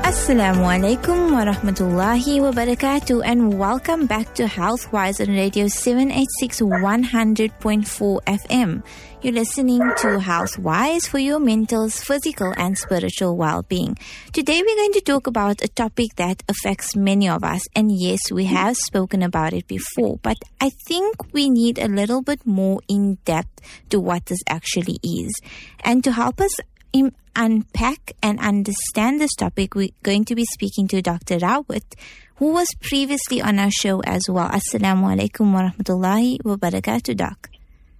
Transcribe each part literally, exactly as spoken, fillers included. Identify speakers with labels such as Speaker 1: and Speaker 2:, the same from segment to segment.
Speaker 1: Assalamu alaikum wa rahmatullahi wa barakatuh, and welcome back to Healthwise on Radio seven eighty-six one hundred point four F M. You're listening to Healthwise for your mental, physical and spiritual well-being. Today we're going to talk about a topic that affects many of us, and yes, we have spoken about it before, but I think we need a little bit more in-depth to what this actually is. And to help us in unpack and understand this topic, we're going to be speaking to Doctor Rawat, who was previously on our show as well. Assalamu alaikum wa rahmatullahi wa barakatuh, Doc.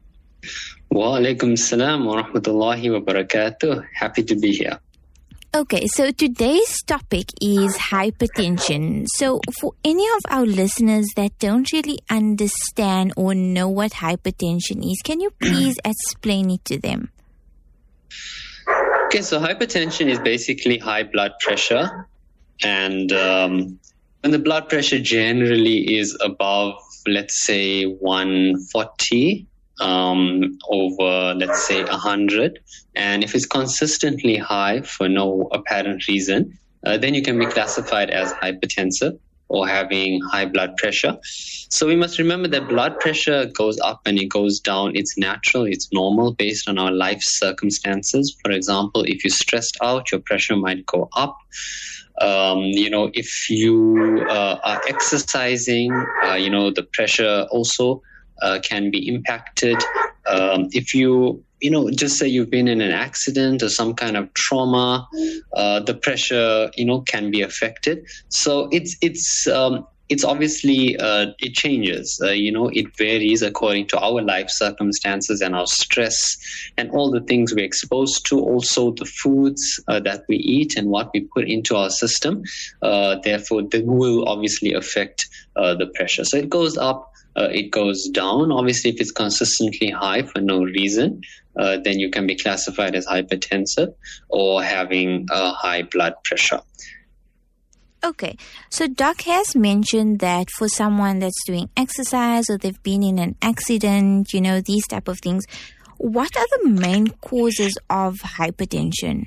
Speaker 2: Wa alaikum salam wa rahmatullahi wa barakatuh. Happy to be here.
Speaker 1: Okay, so today's topic is hypertension. So for any of our listeners that don't really understand or know what hypertension is, can you please explain it to them?
Speaker 2: Okay, so hypertension is basically high blood pressure, and um, when the blood pressure generally is above, let's say, one forty um, over, let's say, one hundred, and if it's consistently high for no apparent reason, uh, then you can be classified as hypertensive or having high blood pressure. So we must remember that blood pressure goes up and it goes down. It's natural, it's normal based on our life circumstances. For example, if you're stressed out, your pressure might go up. Um, you know, if you uh, are exercising, uh, you know, the pressure also uh, can be impacted. Um, if you You know, just say you've been in an accident or some kind of trauma, uh, the pressure, you know, can be affected. So it's it's um, it's obviously uh, it changes. Uh, you know, it varies according to our life circumstances and our stress and all the things we're exposed to. Also, the foods uh, that we eat and what we put into our system. Uh, therefore, they will obviously affect uh, the pressure. So it goes up. Uh, it goes down. Obviously, if it's consistently high for no reason, uh, then you can be classified as hypertensive or having a high blood pressure.
Speaker 1: Okay, so Doc has mentioned that for someone that's doing exercise or they've been in an accident, you know, these type of things, what are the main causes of hypertension?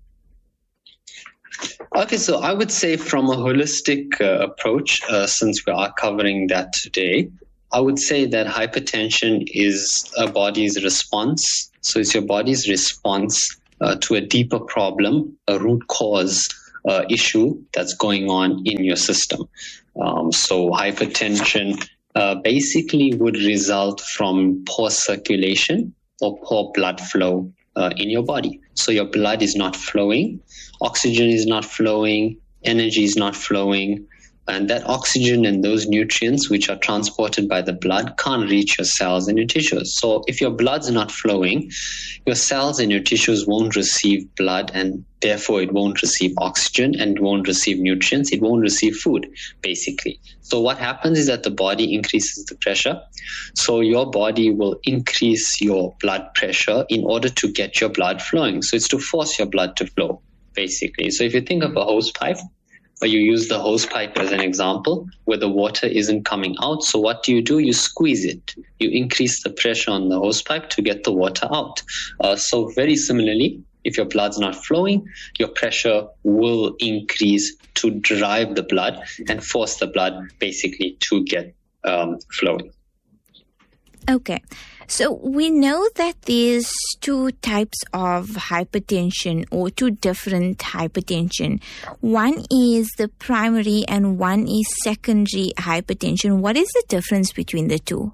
Speaker 2: Okay, so I would say from a holistic uh, approach, uh, since we are covering that today, I would say that hypertension is a body's response. So it's your body's response uh, to a deeper problem, a root cause uh, issue that's going on in your system. Um, so hypertension uh, basically would result from poor circulation or poor blood flow uh, in your body. So your blood is not flowing, oxygen is not flowing, energy is not flowing. And that oxygen and those nutrients which are transported by the blood can't reach your cells and your tissues. So if your blood's not flowing, your cells and your tissues won't receive blood, and therefore it won't receive oxygen and it won't receive nutrients. It won't receive food, basically. So what happens is that the body increases the pressure. So your body will increase your blood pressure in order to get your blood flowing. So it's to force your blood to flow, basically. So if you think of a hose pipe, or you use the hose pipe as an example, where the water isn't coming out. So what do you do? You squeeze it. You increase the pressure on the hose pipe to get the water out. Uh, so very similarly, if your blood's not flowing, your pressure will increase to drive the blood and force the blood basically to get um, flowing.
Speaker 1: Okay. So we know that there's two types of hypertension or two different hypertension. One is the primary and one is secondary hypertension. What is the difference between the two?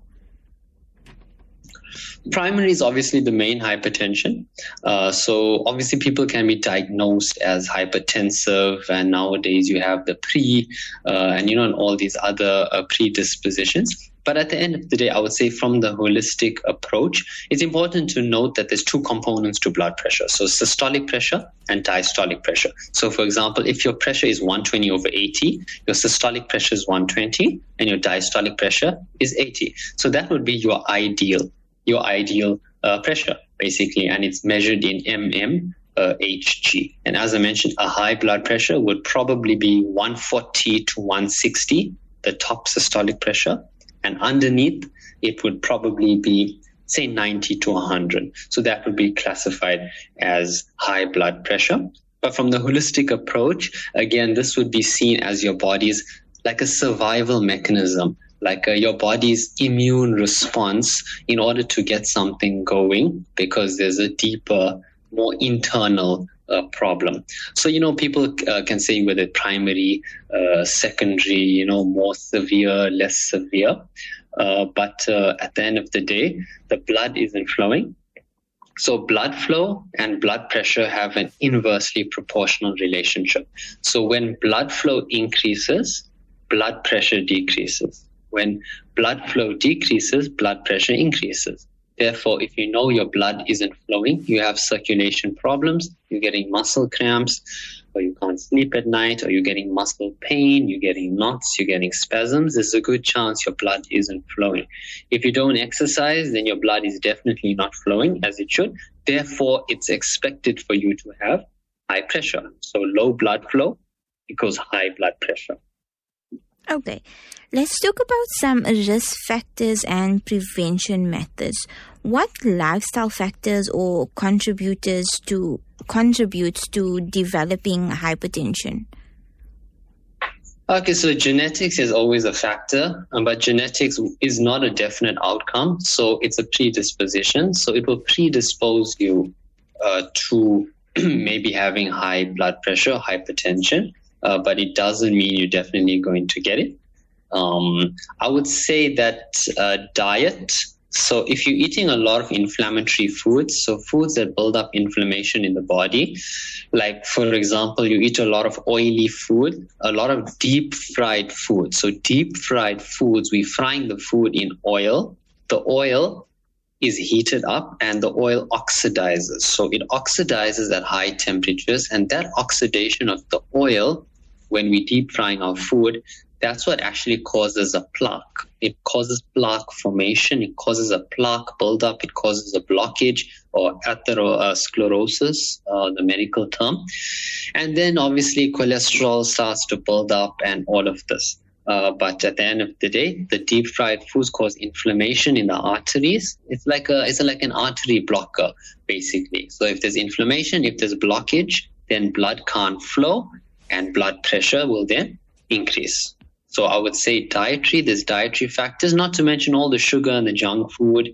Speaker 2: Primary is obviously the main hypertension. Uh, so obviously people can be diagnosed as hypertensive, and nowadays you have the pre uh, and, you know, and all these other uh, predispositions. But at the end of the day, I would say from the holistic approach, it's important to note that there's two components to blood pressure. So systolic pressure and diastolic pressure. So for example, if your pressure is one twenty over eighty, your systolic pressure is one twenty and your diastolic pressure is eighty. So that would be your ideal, your ideal uh, pressure, basically, and it's measured in mmHg. Uh, and as I mentioned, a high blood pressure would probably be one forty to one sixty, the top systolic pressure. And underneath, it would probably be, say, ninety to one hundred. So that would be classified as high blood pressure. But from the holistic approach, again, this would be seen as your body's like a survival mechanism, like uh, your body's immune response in order to get something going, because there's a deeper, more internal uh, problem. So, you know, people uh, can say whether primary, uh, secondary, you know, more severe, less severe. Uh, but uh, at the end of the day, the blood isn't flowing. So blood flow and blood pressure have an inversely proportional relationship. So when blood flow increases, blood pressure decreases. When blood flow decreases, blood pressure increases. Therefore, if you know your blood isn't flowing, you have circulation problems, you're getting muscle cramps, or you can't sleep at night, or you're getting muscle pain, you're getting knots, you're getting spasms, there's a good chance your blood isn't flowing. If you don't exercise, then your blood is definitely not flowing as it should. Therefore, it's expected for you to have high pressure. So low blood flow equals high blood pressure.
Speaker 1: Okay, let's talk about some risk factors and prevention methods. What lifestyle factors or contributors to contributes to developing hypertension?
Speaker 2: Okay, so genetics is always a factor, but genetics is not a definite outcome. So it's a predisposition. So it will predispose you uh, to maybe having high blood pressure, hypertension. Uh, but it doesn't mean you're definitely going to get it. Um, I would say that uh, diet, so if you're eating a lot of inflammatory foods, so foods that build up inflammation in the body, like, for example, you eat a lot of oily food, a lot of deep fried food. So deep fried foods, we're frying the food in oil. The oil is heated up and the oil oxidizes. So it oxidizes at high temperatures, and that oxidation of the oil, when we deep frying our food, that's what actually causes a plaque. It causes plaque formation. It causes a plaque buildup. It causes a blockage, or atherosclerosis, uh, the medical term. And then obviously cholesterol starts to build up and all of this. Uh, but at the end of the day, the deep fried foods cause inflammation in the arteries. It's like a, it's like an artery blocker, basically. So if there's inflammation, if there's blockage, then blood can't flow, and blood pressure will then increase. So I would say dietary, there's dietary factors, not to mention all the sugar and the junk food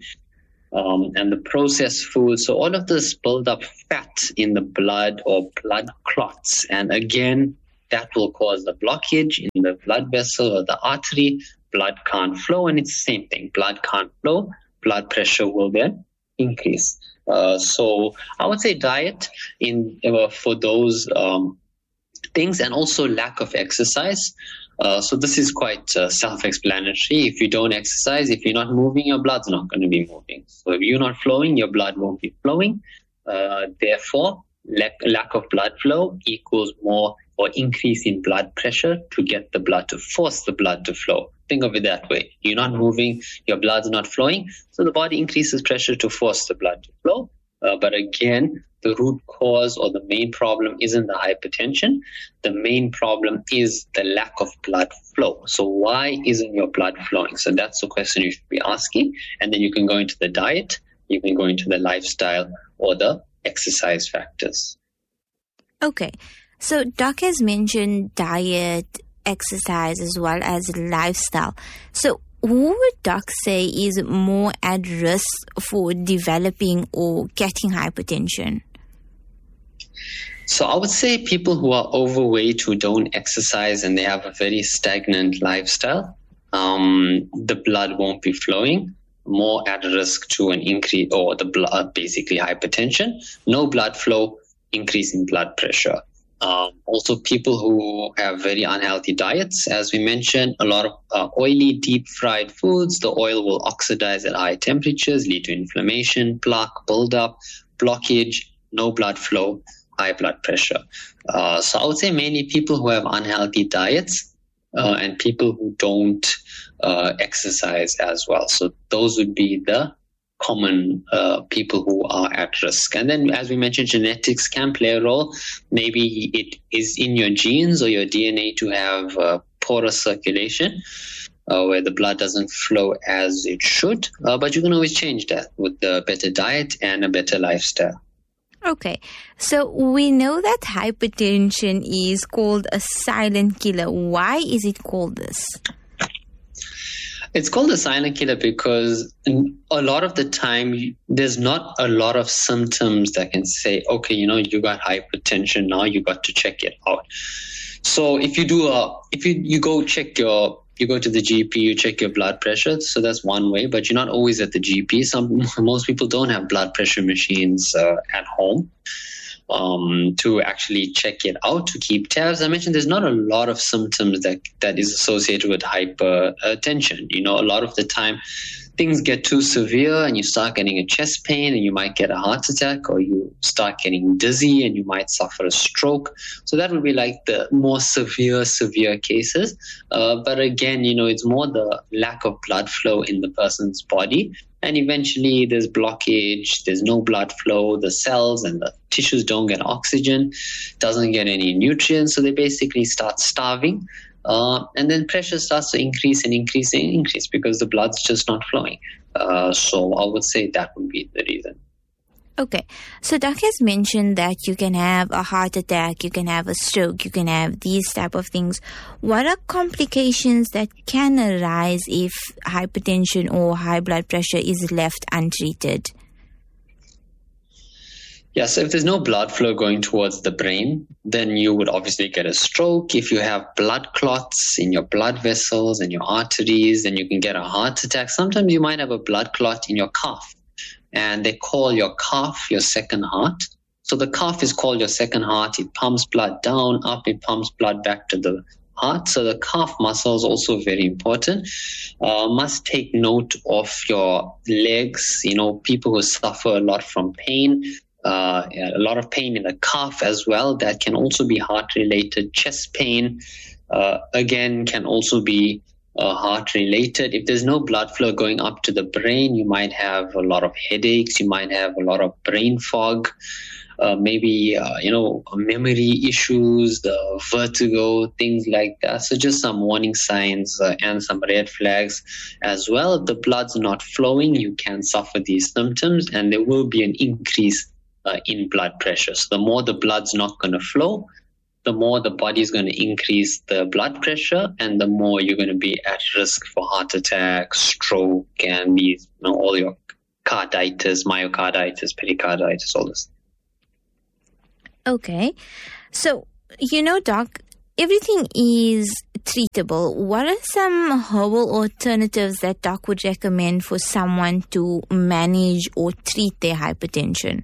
Speaker 2: um, and the processed food. So all of this build up fat in the blood or blood clots. And again, that will cause a blockage in the blood vessel or the artery. Blood can't flow, and it's the same thing. Blood can't flow, blood pressure will then increase. Uh, so I would say diet in uh, for those um, things, and also lack of exercise. Uh, so this is quite uh, self-explanatory. If you don't exercise, if you're not moving, your blood's not going to be moving. So if you're not flowing, your blood won't be flowing. Uh, therefore, lack, lack of blood flow equals more or increase in blood pressure to get the blood to force the blood to flow. Think of it that way. You're not moving, your blood's not flowing, so the body increases pressure to force the blood to flow. Uh, but again, the root cause or the main problem isn't the hypertension. The main problem is the lack of blood flow. So why isn't your blood flowing? So that's the question you should be asking. And then you can go into the diet, you can go into the lifestyle or the exercise factors.
Speaker 1: Okay. So Doc has mentioned diet, exercise, as well as lifestyle. So who would Doc say is more at risk for developing or getting hypertension?
Speaker 2: So I would say people who are overweight, who don't exercise, and they have a very stagnant lifestyle, um, the blood won't be flowing, more at risk to an increase, or the blood, basically hypertension, no blood flow, increase in blood pressure. Um, also, people who have very unhealthy diets, as we mentioned, a lot of uh, oily, deep fried foods, the oil will oxidize at high temperatures, lead to inflammation, plaque buildup, blockage, no blood flow, high blood pressure. Uh, so I would say mainly people who have unhealthy diets uh, and people who don't uh, exercise as well. So those would be the common uh, people who are at risk. And then, as we mentioned, genetics can play a role. Maybe it is in your genes or your D N A to have uh, porous circulation, uh, where the blood doesn't flow as it should. Uh, but you can always change that with a better diet and a better lifestyle.
Speaker 1: Okay, so we know that hypertension is called a silent killer. Why is it called this?
Speaker 2: It's called a silent killer because a lot of the time there's not a lot of symptoms that can say, okay, you know, you got hypertension, now you got to check it out. So if you do a, if you, you go check your, you go to the G P, you check your blood pressure. So that's one way, but you're not always at the G P. Some, most people don't have blood pressure machines uh, at home um, to actually check it out, to keep tabs. I mentioned there's not a lot of symptoms that, that is associated with hypertension. You know, a lot of the time things get too severe and you start getting a chest pain and you might get a heart attack, or you start getting dizzy and you might suffer a stroke. So that would be like the more severe, severe cases. Uh, but again, you know, it's more the lack of blood flow in the person's body. And eventually there's blockage, there's no blood flow, the cells and the tissues don't get oxygen, doesn't get any nutrients. So they basically start starving. Uh, and then pressure starts to increase and increase and increase because the blood's just not flowing. Uh, so I would say that would be the reason.
Speaker 1: Okay. So Doc has mentioned that you can have a heart attack, you can have a stroke, you can have these type of things. What are complications that can arise if hypertension or high blood pressure is left untreated?
Speaker 2: Yeah, so if there's no blood flow going towards the brain, then you would obviously get a stroke. If you have blood clots in your blood vessels and your arteries, then you can get a heart attack. Sometimes you might have a blood clot in your calf, and they call your calf your second heart. So the calf is called your second heart. It pumps blood down, up, it pumps blood back to the heart. So the calf muscle is also very important. Uh, must take note of your legs. You know, people who suffer a lot from pain, Uh, a lot of pain in the calf as well. That can also be heart-related. Chest pain, uh, again, can also be uh, heart-related. If there's no blood flow going up to the brain, you might have a lot of headaches. You might have a lot of brain fog. Uh, maybe, uh, you know, memory issues, the vertigo, things like that. So just some warning signs uh, and some red flags as well. If the blood's not flowing, you can suffer these symptoms, and there will be an increase Uh, in blood pressure. So the more the blood's not going to flow, the more the body's going to increase the blood pressure, and the more you're going to be at risk for heart attack, stroke, and these, you know, all your carditis, myocarditis, pericarditis, all this.
Speaker 1: Okay. So, you know, Doc, everything is treatable. What are some herbal alternatives that Doc would recommend for someone to manage or treat their hypertension?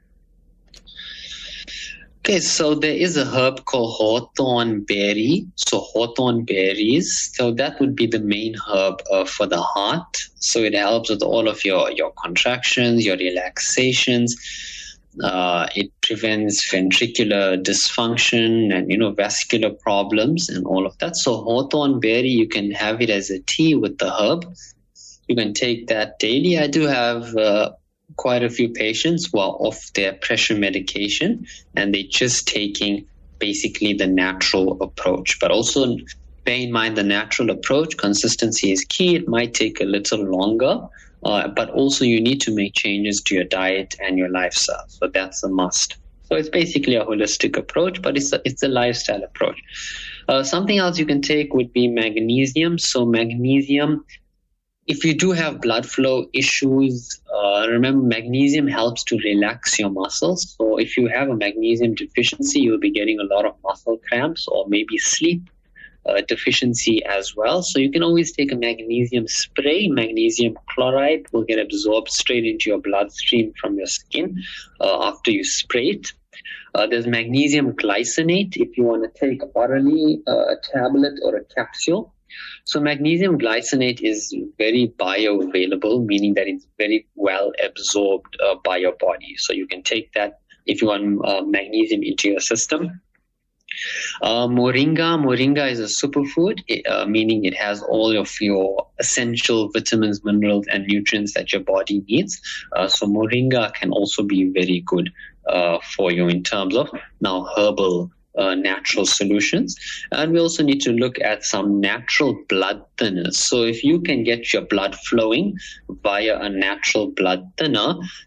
Speaker 2: Okay, so there is a herb called hawthorn berry. So hawthorn berries. So that would be the main herb uh, for the heart. So it helps with all of your, your contractions, your relaxations. Uh, it prevents ventricular dysfunction and, you know, vascular problems and all of that. So hawthorn berry, you can have it as a tea with the herb. You can take that daily. I do have Uh, quite a few patients who are off their pressure medication and they're just taking basically the natural approach. But also bear in mind the natural approach, consistency is key. It might take a little longer, uh, but also you need to make changes to your diet and your lifestyle. So that's a must. So it's basically a holistic approach, but it's a, it's a lifestyle approach. Uh, something else you can take would be magnesium. So magnesium, if you do have blood flow issues, uh, remember magnesium helps to relax your muscles. So if you have a magnesium deficiency, you'll be getting a lot of muscle cramps or maybe sleep uh, deficiency as well. So you can always take a magnesium spray. Magnesium chloride will get absorbed straight into your bloodstream from your skin uh, after you spray it. Uh, there's magnesium glycinate if you want to take orally uh, a tablet or a capsule. So magnesium glycinate is very bioavailable, meaning that it's very well absorbed uh, by your body. So you can take that if you want uh, magnesium into your system. Uh, moringa, moringa is a superfood, uh, meaning it has all of your essential vitamins, minerals, and nutrients that your body needs. Uh, so moringa can also be very good uh, for you in terms of now herbal Uh, natural solutions. And we also need to look at some natural blood thinners. So if you can get your blood flowing via a natural blood thinner,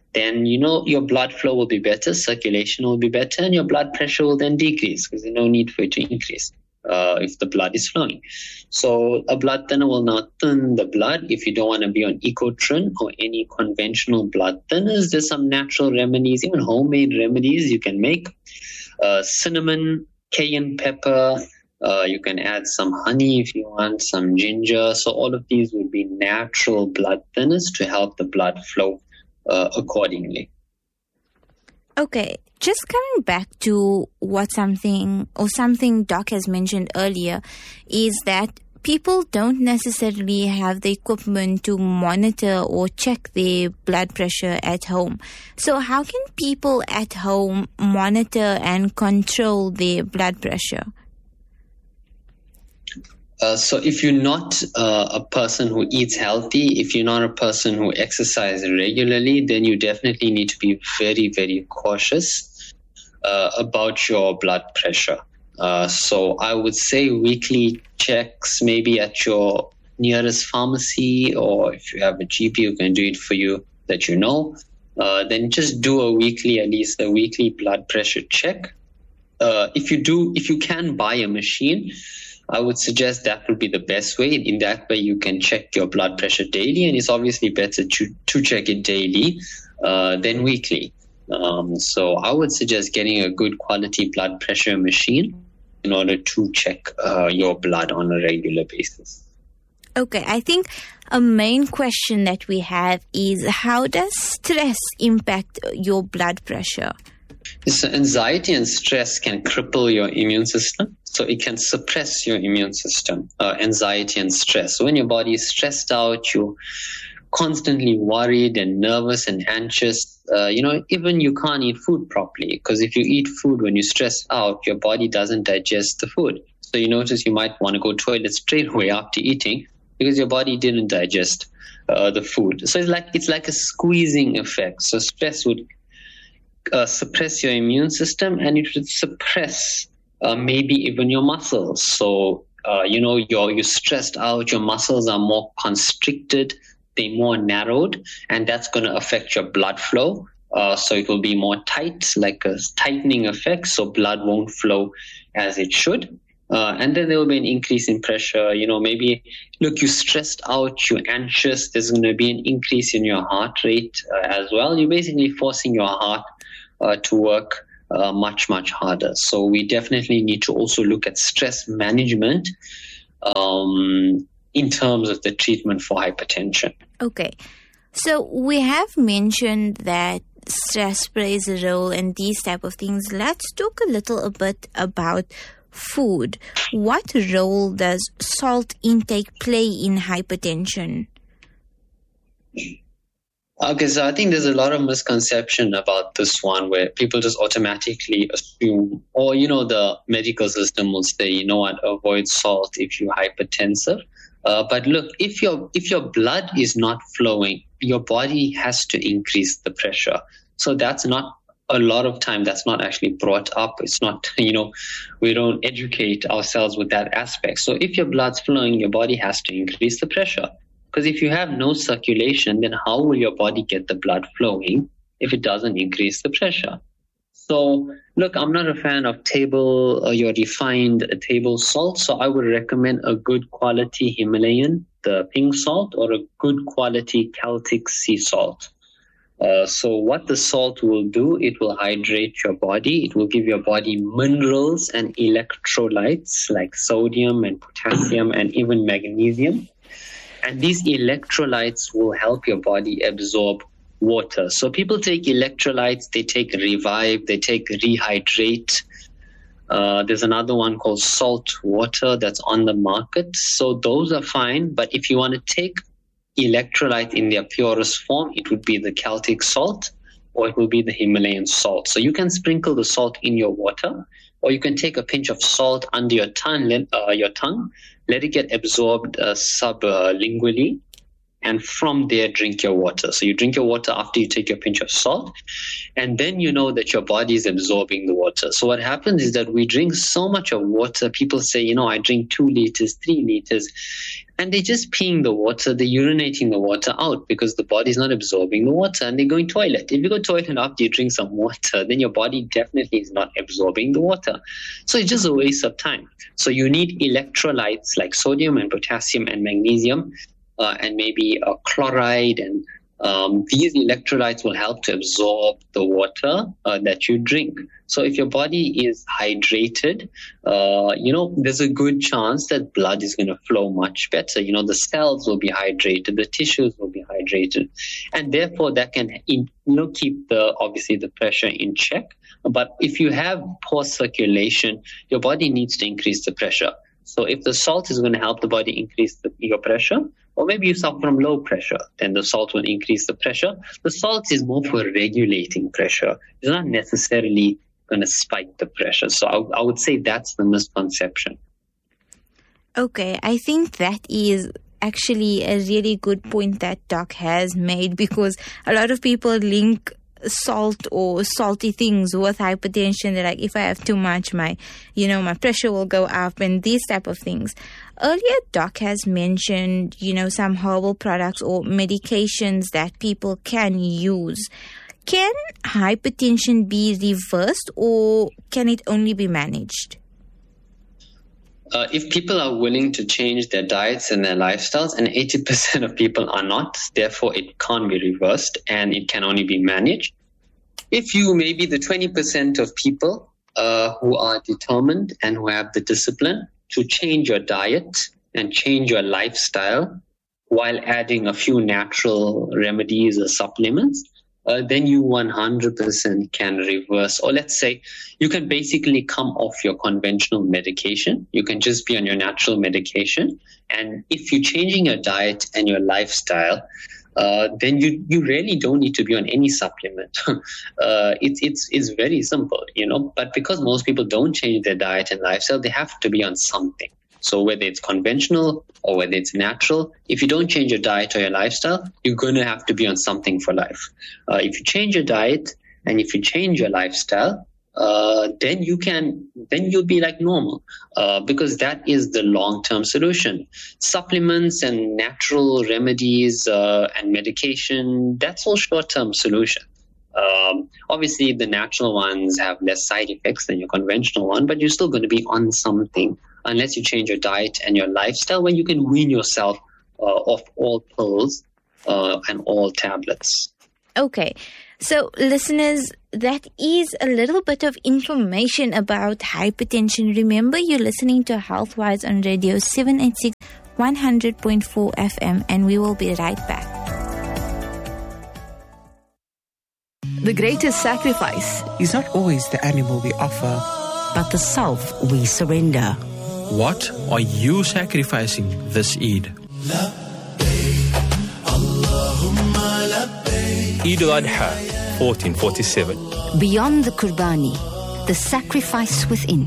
Speaker 2: then, you know, your blood flow will be better, circulation will be better, and your blood pressure will then decrease because there's no need for it to increase uh, if the blood is flowing. So a blood thinner will not thin the blood. If you don't want to be on Ecotrin or any conventional blood thinners, there's some natural remedies, even homemade remedies you can make. Uh, cinnamon, cayenne pepper, uh, you can add some honey if you want, some ginger. So all of these would be natural blood thinners to help the blood flow uh, accordingly.
Speaker 1: Okay, just coming back to what something or something Doc has mentioned earlier is that people don't necessarily have the equipment to monitor or check their blood pressure at home. So how can people at home monitor and control their blood pressure?
Speaker 2: Uh, so if you're not uh, a person who eats healthy, if you're not a person who exercises regularly, then you definitely need to be very, very cautious uh, about your blood pressure. Uh, so I would say weekly checks, maybe at your nearest pharmacy, or if you have a G P who can do it for you that you know, uh, then just do a weekly, at least a weekly blood pressure check. Uh, if you do, if you can buy a machine, I would suggest that would be the best way. In that way, you can check your blood pressure daily, and it's obviously better to, to check it daily uh, than weekly. Um, so I would suggest getting a good quality blood pressure machine in order to check uh, your blood on a regular basis.
Speaker 1: Okay, I think a main question that we have is, how does stress impact your blood pressure?
Speaker 2: So anxiety and stress can cripple your immune system. So it can suppress your immune system, uh, anxiety and stress. So when your body is stressed out, you're constantly worried and nervous and anxious. Uh, you know, even you can't eat food properly, because if you eat food when you're stressed out, your body doesn't digest the food. So you notice you might want to go to the toilet straight away after eating because your body didn't digest uh, the food. So it's like it's like a squeezing effect. So stress would uh, suppress your immune system, and it would suppress uh, maybe even your muscles. So uh, you know, you're you're stressed out. Your muscles are more constricted. They're more narrowed, and that's going to affect your blood flow. Uh, so it will be more tight, like a tightening effect, so blood won't flow as it should. Uh, and then there will be an increase in pressure. You know, maybe, look, you're stressed out, you're anxious, there's going to be an increase in your heart rate uh, as well. You're basically forcing your heart uh, to work uh, much, much harder. So we definitely need to also look at stress management um, in terms of the treatment for hypertension.
Speaker 1: Okay. So we have mentioned that stress plays a role in these type of things. Let's talk a little a bit about food. What role does salt intake play in hypertension?
Speaker 2: Okay, so I think there's a lot of misconception about this one, where people just automatically assume, or, you know, the medical system will say, you know what, avoid salt if you're hypertensive. Uh, but look, if your if your blood is not flowing, your body has to increase the pressure. So that's not, a lot of time, that's not actually brought up. It's not, you know, we don't educate ourselves with that aspect. So if your blood's flowing, your body has to increase the pressure. Because if you have no circulation, then how will your body get the blood flowing if it doesn't increase the pressure? So, look, I'm not a fan of table or your refined table salt, so I would recommend a good quality Himalayan, the pink salt, or a good quality Celtic sea salt. Uh, so what the salt will do, it will hydrate your body. It will give your body minerals and electrolytes like sodium and potassium and even magnesium. And these electrolytes will help your body absorb water. So people take electrolytes, they take Revive, they take Rehydrate. Uh, there's another one called salt water that's on the market. So those are fine. But if you want to take electrolyte in their purest form, it would be the Celtic salt, or it will be the Himalayan salt. So you can sprinkle the salt in your water, or you can take a pinch of salt under your tongue, uh, your tongue, let it get absorbed uh, sublingually, and from there drink your water. So you drink your water after you take your pinch of salt, and then you know that your body is absorbing the water. So what happens is that we drink so much of water. People say, you know, I drink two liters, three liters. and they're just peeing the water, they're urinating the water out because the body's not absorbing the water, and they're going toilet. If you go toilet after you drink some water, then your body definitely is not absorbing the water. So it's just a waste of time. So you need electrolytes like sodium and potassium and magnesium, uh, and maybe a chloride, and um, these electrolytes will help to absorb the water uh, that you drink. So if your body is hydrated, uh, you know, there's a good chance that blood is going to flow much better. You know, the cells will be hydrated, the tissues will be hydrated, and therefore that can, in, you know, keep the, obviously the pressure in check. But if you have poor circulation, your body needs to increase the pressure. So if the salt is going to help the body increase the, your pressure, or maybe you suffer from low pressure, then the salt will increase the pressure. The salt is more for regulating pressure. It's not necessarily going to spike the pressure. So I, I would say that's the misconception.
Speaker 1: Okay, I think that is actually a really good point that Doc has made, because a lot of people link salt or salty things with hypertension. They're like, if I have too much, my, you know, my pressure will go up and these type of things. Earlier, Doc has mentioned, you know, some herbal products or medications that people can use. Can hypertension be reversed, or can it only be managed?
Speaker 2: Uh, if people are willing to change their diets and their lifestyles, and eighty percent of people are not, therefore it can't be reversed and it can only be managed. If you maybe the twenty percent of people uh, who are determined and who have the discipline to change your diet and change your lifestyle while adding a few natural remedies or supplements, Uh, then you one hundred percent can reverse, or let's say you can basically come off your conventional medication. You can just be on your natural medication. And if you're changing your diet and your lifestyle, uh, then you, you really don't need to be on any supplement. uh, it's, it's, it's very simple, you know, but because most people don't change their diet and lifestyle, they have to be on something. So whether it's conventional or whether it's natural, if you don't change your diet or your lifestyle, you're going to have to be on something for life. Uh, if you change your diet and if you change your lifestyle, uh, then you can, then you'll be like normal, uh, because that is the long-term solution. Supplements and natural remedies uh, and medication, that's all short-term solution. Um, obviously, the natural ones have less side effects than your conventional one, but you're still going to be on something unless you change your diet and your lifestyle, when you can wean yourself uh, off all pills uh, and all tablets.
Speaker 1: Okay. So, listeners, that is a little bit of information about hypertension. Remember, you're listening to Healthwise on Radio seven eighty-six, one hundred point four F M, and we will be right back.
Speaker 3: The greatest sacrifice
Speaker 4: is not always the animal we offer,
Speaker 5: but the self we surrender.
Speaker 6: What are you sacrificing this Eid? Eid al-Adha, fourteen forty-seven.
Speaker 5: Beyond the Qurbani, the sacrifice within.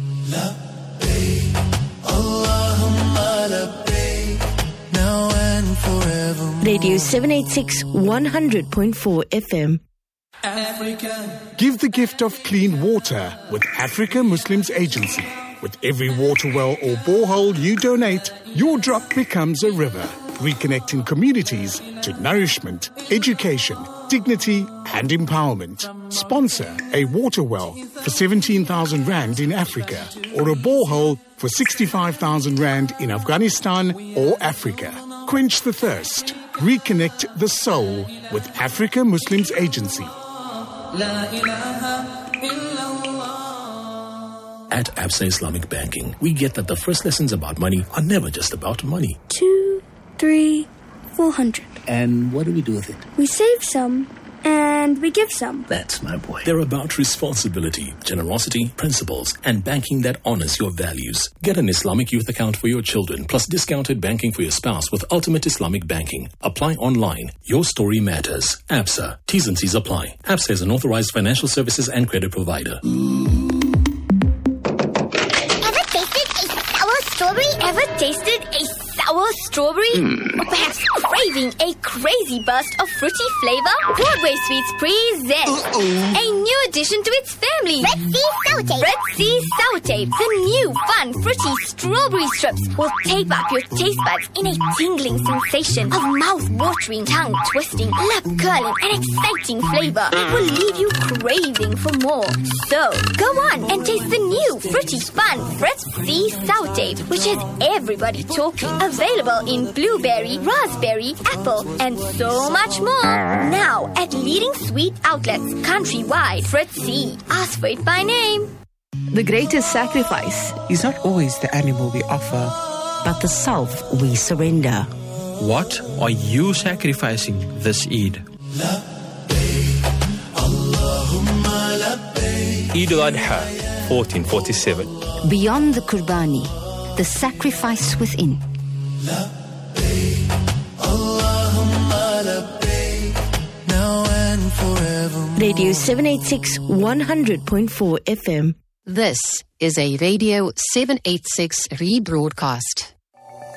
Speaker 3: Radio seven eighty-six, one hundred point four F M.
Speaker 7: Africa. Give the gift of clean water with Africa Muslims Agency. With every water well or borehole you donate, your drop becomes a river, reconnecting communities to nourishment, education, dignity and empowerment. Sponsor a water well for seventeen thousand rand in Africa, or a borehole for sixty-five thousand rand in Afghanistan or Africa. Quench the thirst. Reconnect the soul with Africa Muslims Agency.
Speaker 8: At Absa Islamic Banking, we get that the first lessons about money are never just about money.
Speaker 9: Two, three, four hundred.
Speaker 8: And what do we do with it?
Speaker 9: We save some, and we give some.
Speaker 8: That's my boy. They're about responsibility, generosity, principles, and banking that honors your values. Get an Islamic youth account for your children, plus discounted banking for your spouse with Ultimate Islamic Banking. Apply online. Your story matters. Absa. T's and C's apply. Absa is an authorized financial services and credit provider.
Speaker 10: Ever tasted a sour strawberry? Ever tasted a sour sour strawberry?
Speaker 11: Mm.
Speaker 10: Or perhaps craving a crazy burst of fruity flavor? Broadway Sweets presents
Speaker 11: Uh-oh.
Speaker 10: a new addition to its family.
Speaker 11: Red Sea Sour Tape.
Speaker 10: Red Sea Sour Tape. The new fun fruity strawberry strips will tape up your taste buds in a tingling sensation of mouth-watering, tongue-twisting, lip-curling and exciting flavor. It will leave you craving for more. So, go on and taste the new fruity fun Red Sea Sour Tape, which has everybody talking. Available in blueberry, raspberry, apple, and so much more. Now at leading sweet outlets countrywide. Fred C. Ask for it by name.
Speaker 3: The greatest sacrifice
Speaker 4: is not always the animal we offer,
Speaker 3: but the self we surrender.
Speaker 6: What are you sacrificing this Eid?
Speaker 12: Eid al-Adha, fourteen forty-seven.
Speaker 5: Beyond the Qurbani, the sacrifice within.
Speaker 3: Radio seven eighty-six, one hundred point four F M.
Speaker 13: This is a Radio seven eighty-six rebroadcast.